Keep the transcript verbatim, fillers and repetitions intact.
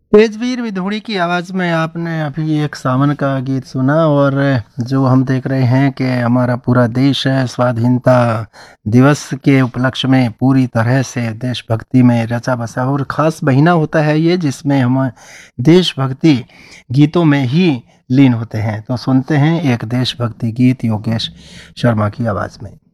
तेजवीर विधुड़ी की आवाज़ में आपने अभी एक सावन का गीत सुना। और जो हम देख रहे हैं कि हमारा पूरा देश है स्वाधीनता दिवस के उपलक्ष्य में पूरी तरह से देशभक्ति में रचा बसा, और ख़ास महीना होता है ये जिसमें हम देशभक्ति गीतों में ही लीन होते हैं। तो सुनते हैं एक देशभक्ति गीत योगेश शर्मा की आवाज़ में।